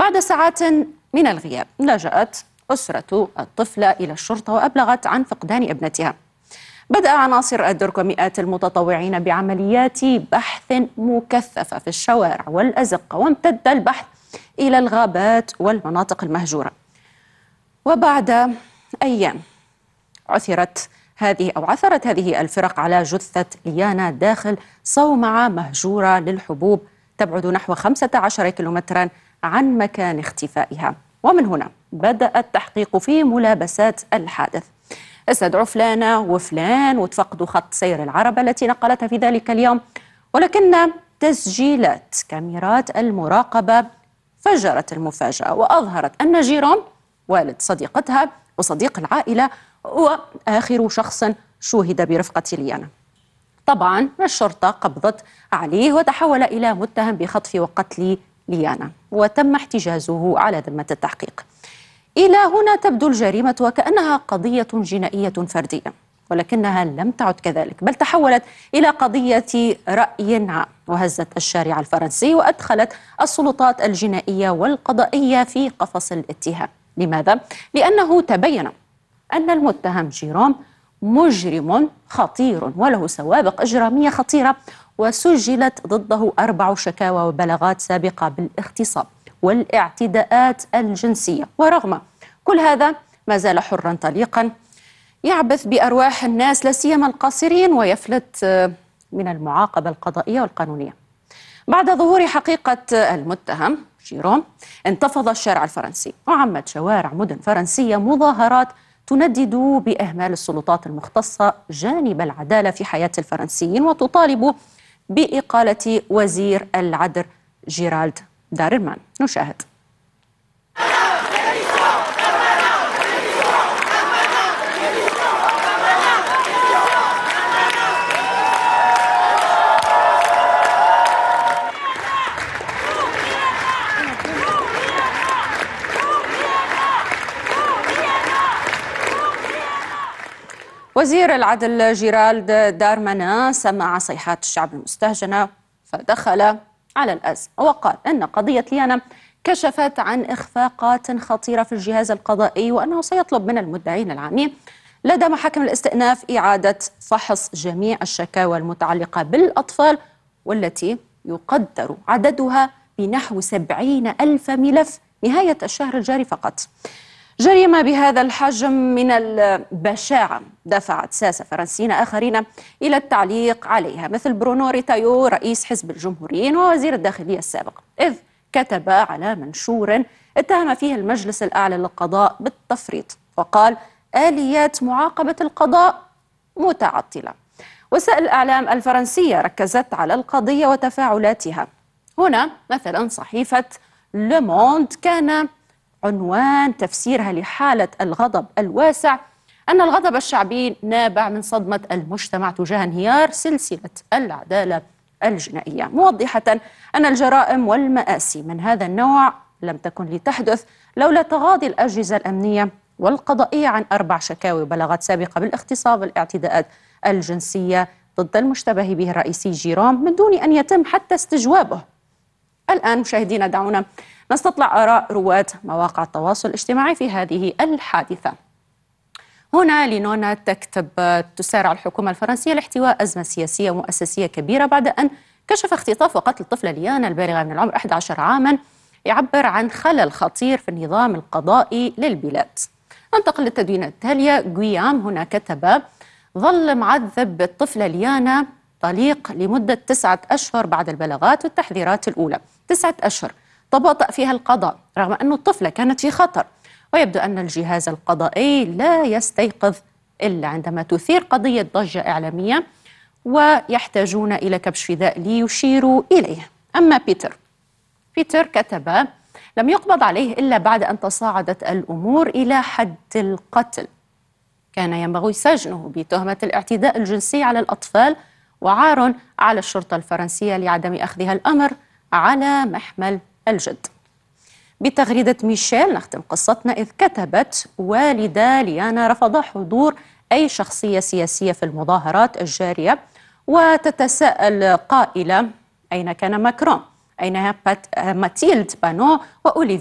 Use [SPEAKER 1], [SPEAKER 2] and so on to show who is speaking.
[SPEAKER 1] بعد ساعات من الغياب لجأت أسرة الطفلة إلى الشرطة وأبلغت عن فقدان ابنتها. بدأ عناصر الدرك ومئات المتطوعين بعمليات بحث مكثفة في الشوارع والأزقة، وامتد البحث إلى الغابات والمناطق المهجورة. وبعد أيام عثرت هذه الفرق على جثة ليانا داخل صومعة مهجورة للحبوب تبعد نحو 15 كيلومترا عن مكان اختفائها. ومن هنا بدأ التحقيق في ملابسات الحادث. استدعوا فلانة وفلان وتفقدوا خط سير العربة التي نقلتها في ذلك اليوم، ولكن تسجيلات كاميرات المراقبة فجرت المفاجأة وأظهرت أن جيروم والد صديقتها وصديق العائلة هو آخر شخص شوهد برفقة ليانا. طبعا الشرطة قبضت عليه وتحول إلى متهم بخطف وقتل ليانا، وتم احتجازه على ذمة التحقيق. إلى هنا تبدو الجريمة وكأنها قضية جنائية فردية، ولكنها لم تعد كذلك، بل تحولت إلى قضية رأي عام وهزت الشارع الفرنسي وأدخلت السلطات الجنائية والقضائية في قفص الاتهام. لماذا؟ لأنه تبين أن المتهم جيروم مجرم خطير وله سوابق إجرامية خطيرة، وسجلت ضده 4 شكاوى وبلاغات سابقة بالاغتصاب والاعتداءات الجنسية. ورغم كل هذا ما زال حرا طليقا يعبث بأرواح الناس لا سيما القاصرين ويفلت من المعاقبة القضائية والقانونية. بعد ظهور حقيقة المتهم جيروم انتفض الشارع الفرنسي وعمت شوارع مدن فرنسية مظاهرات تندد بإهمال السلطات المختصة جانب العدالة في حياة الفرنسيين، وتطالب بإقالة وزير العدل جيرالد دارمان. نشاهد. وزير العدل جيرالد دارمانا سمع صيحات الشعب المستهجنة فدخل على الأزمة وقال أن قضية ليانا كشفت عن إخفاقات خطيرة في الجهاز القضائي، وأنه سيطلب من المدعين العامين لدى محاكم الاستئناف إعادة فحص جميع الشكاوى المتعلقة بالأطفال، والتي يقدر عددها بنحو 70,000 ملف نهاية الشهر الجاري فقط. جريمة بهذا الحجم من البشاعة دفعت ساسة فرنسيين آخرين إلى التعليق عليها، مثل برونو ريتايو رئيس حزب الجمهوريين ووزير الداخلية السابق، إذ كتب على منشور اتهم فيه المجلس الأعلى للقضاء بالتفريط، وقال آليات معاقبة القضاء متعطلة. وسائل الإعلام الفرنسية ركزت على القضية وتفاعلاتها. هنا مثلا صحيفة لو موند كان عنوان تفسيرها لحالة الغضب الواسع أن الغضب الشعبي نابع من صدمة المجتمع تجاه انهيار سلسلة العدالة الجنائية، موضحة أن الجرائم والمآسي من هذا النوع لم تكن لتحدث لولا تغاضي الأجهزة الأمنية والقضائية عن 4 شكاوي وبلاغات سابقة بالاغتصاب والاعتداءات الجنسية ضد المشتبه به الرئيسي جيروم من دون أن يتم حتى استجوابه. الآن مشاهدينا دعونا نستطلع آراء رواد مواقع التواصل الاجتماعي في هذه الحادثة. هنا لينونا تكتب: تسارع الحكومة الفرنسية لاحتواء أزمة سياسية ومؤسسية كبيرة بعد أن كشف اختطاف وقتل الطفلة ليانا البالغة من العمر 11 عاما، يعبر عن خلل خطير في النظام القضائي للبلاد. ننتقل للتدوين التالية. غويام هنا كتب: ظل معذب الطفلة ليانا طليق لمدة 9 أشهر بعد البلاغات والتحذيرات الأولى. 9 أشهر تباطأ فيها القضاء رغم أن الطفلة كانت في خطر، ويبدو أن الجهاز القضائي لا يستيقظ إلا عندما تثير قضية ضجة إعلامية ويحتاجون إلى كبش فداء ليشيروا إليه. أما بيتر كتب: لم يقبض عليه إلا بعد أن تصاعدت الأمور إلى حد القتل، كان ينبغي سجنه بتهمة الاعتداء الجنسي على الأطفال، وعار على الشرطة الفرنسية لعدم أخذها الأمر على محمل الجد. بتغريدة ميشيل نختم قصتنا، إذ كتبت: والدة ليانا رفض حضور أي شخصية سياسية في المظاهرات الجارية، وتتساءل قائلة: أين كان ماكرون؟ أين ماتيلد بانو وأوليفيا